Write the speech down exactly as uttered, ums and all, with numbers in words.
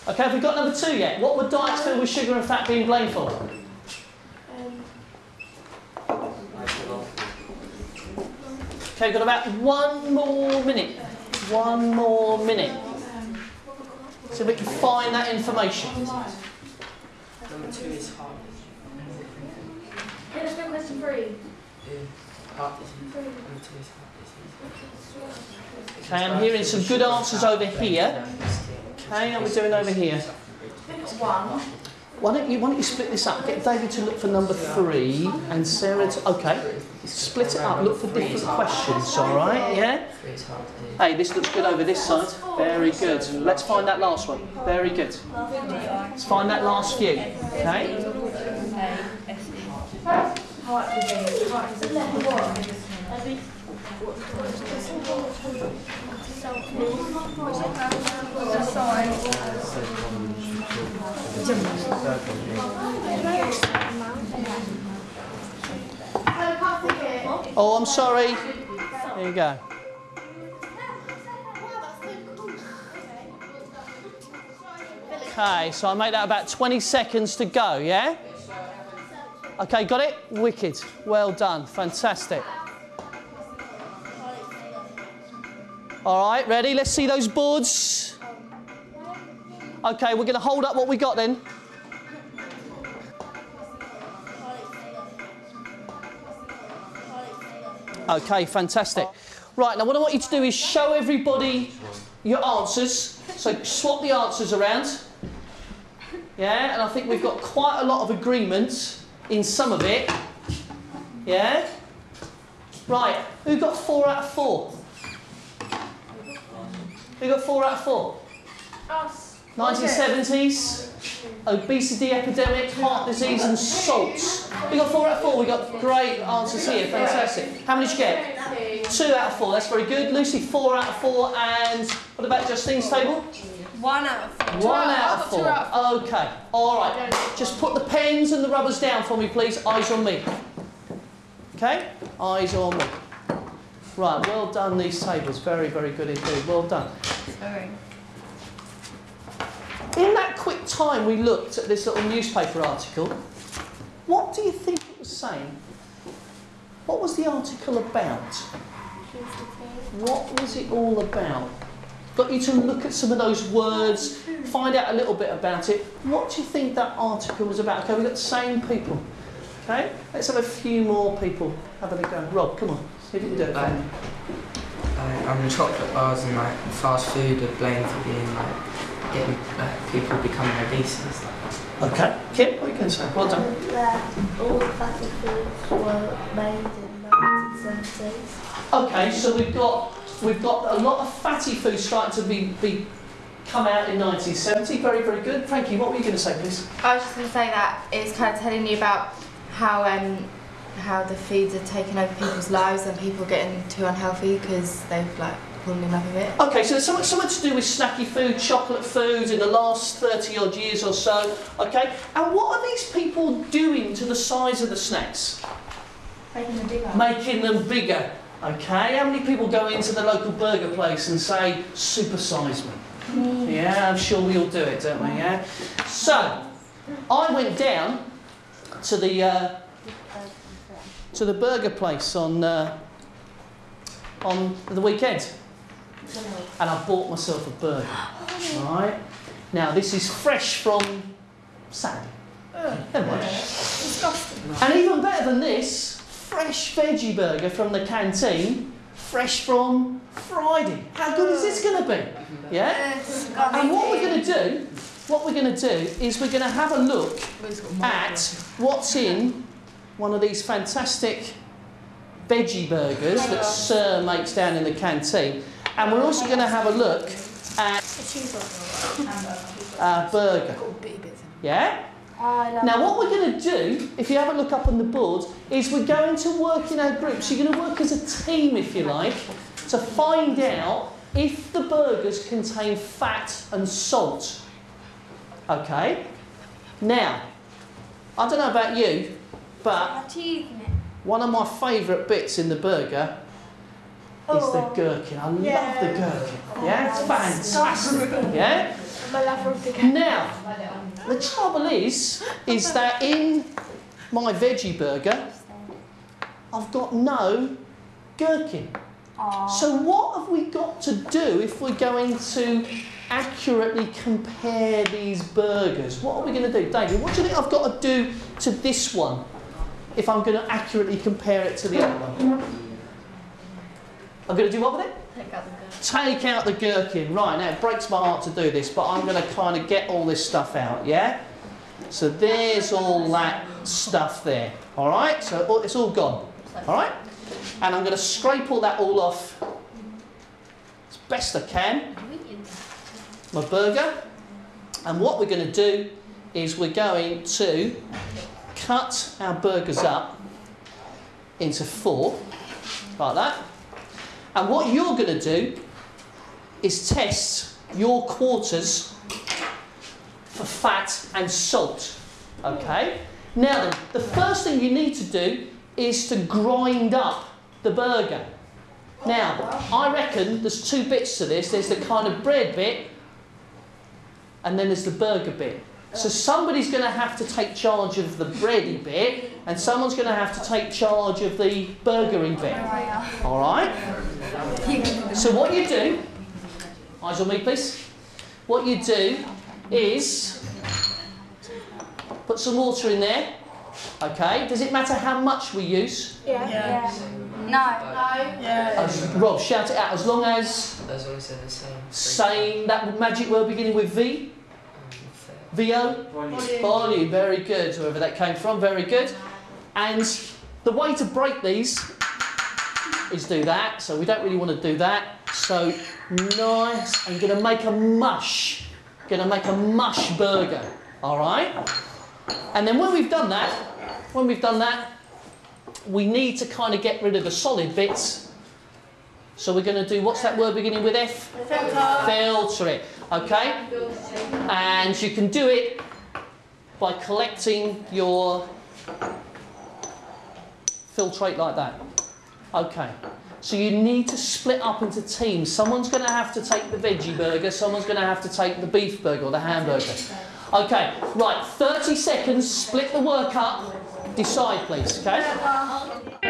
Okay, have we got number two yet? What would diets filled with sugar and fat being blamed for? Okay, we've got about one more minute. One more minute. So we can find that information. Number two is heart. Let's go question three. Heart disease. Number two is heart disease. Okay, I'm hearing some good answers over here. Okay, how are we doing over here? One. Why don't you why don't you split this up? Get David to look for number three and Sarah to okay. Split it up, look for different questions, alright? Yeah? Hey, this looks good over this side. Very good. Let's find that last one. Very good. Let's find that last few. Okay? Oh, I'm sorry. There you go. Okay, so I made that about twenty seconds to go, yeah? Okay, got it? Wicked. Well done. Fantastic. All right, ready? Let's see those boards. Okay, we're going to hold up what we got then. Okay, fantastic. Right, now what I want you to do is show everybody your answers. So swap the answers around. Yeah, and I think we've got quite a lot of agreement in some of it. Yeah? Right, who got four out of four? Who got four out of four? Us. nineteen seventies, obesity epidemic, heart disease and salts. We got four out of four. We got great answers here. Fantastic. How many did you get? Two out of four. That's very good. Lucy, four out of four. And what about Justine's table? One out of four. One out of four. Okay. All right. Just put the pens and the rubbers down for me, please. Eyes on me. Okay? Eyes on me. Right. Well done, these tables. Very, very good indeed. Well done. Sorry. In that quick time we looked at this little newspaper article, what do you think it was saying? What was the article about? What was it all about? Got you to look at some of those words, find out a little bit about it. What do you think that article was about? Okay, we've got the same people. Okay, let's have a few more people having a go. Rob, come on, see if you can do it. Um, uh, um, chocolate bars and like fast food are blamed for being like getting like, people becoming obese and stuff. Okay, Kim, what are you going to say? Well done. That all the fatty foods were made in the nineteen seventies. Okay, so we've got we've got a lot of fatty foods starting to be, be come out in nineteen seventy. Very, very good. Frankie, what were you going to say, please? I was just going to say that it's kind of telling you about how um how the foods are taking over people's lives and people getting too unhealthy because they've like fallen in love with it. Okay, so there's something, something to do with snacky food, chocolate food in the last thirty odd years or so. Okay, and what are these people doing to the size of the snacks? Making them bigger. Making them bigger. Okay, how many people go into the local burger place and say, supersize me? Mm. Yeah, I'm sure we all do it, don't we, yeah? So, I went down to the, uh, to the burger place on, uh, on the weekend. And I bought myself a burger, right? Now, this is fresh from Saturday. Never mind. Disgusting. And even better than this, fresh veggie burger from the canteen, fresh from Friday. How good is this going to be? Yeah? And what we're going to do, what we're going to do is we're going to have a look at what's in one of these fantastic veggie burgers that Sir makes down in the canteen. And we're also going to have a look at a burger. Yeah? Now what we're going to do, if you have a look up on the board, is we're going to work in our groups. You're going to work as a team, if you like, to find out if the burgers contain fat and salt. Okay? Now, I don't know about you, but one of my favourite bits in the burger is the gherkin. I love the gherkin. Yeah, it's fantastic. Yeah? Now, the trouble is, is that in my veggie burger, I've got no gherkin. So what have we got to do if we're going to accurately compare these burgers? What are we going to do? David, what do you think I've got to do to this one if I'm going to accurately compare it to the other one? I'm going to do what with it? Take out the gherkin. Take out the gherkin. Right, now it breaks my heart to do this, but I'm going to kind of get all this stuff out, yeah? So there's all that stuff there, all right? So it's all gone, all right? And I'm going to scrape all that all off as best I can, my burger. And what we're going to do is we're going to cut our burgers up into four, like that. And what you're going to do is test your quarters for fat and salt, okay? Now then, the first thing you need to do is to grind up the burger. Now, I reckon there's two bits to this. There's the kind of bread bit, and then there's the burger bit. So somebody's going to have to take charge of the bready bit, and someone's going to have to take charge of the burgering bit. All right? So what you do, eyes on me please, what you do is put some water in there, okay? Does it matter how much we use? Yeah. Yeah. No. No. Yeah. Uh, Rob, shout it out, as long as Those always say the same. same, that magic word beginning with V? V O? Volume, very good, wherever that came from, very good. And the way to break these is do that, so we don't really want to do that. So nice, I'm going to make a mush, going to make a mush burger, all right? And then when we've done that, when we've done that, we need to kind of get rid of the solid bits. So we're going to do, what's that word beginning with F? Filter. Filter it, okay? And you can do it by collecting your filtrate like that. Okay, so you need to split up into teams. Someone's going to have to take the veggie burger, someone's going to have to take the beef burger or the hamburger. Okay, right, thirty seconds, split the work up. Decide, please, okay?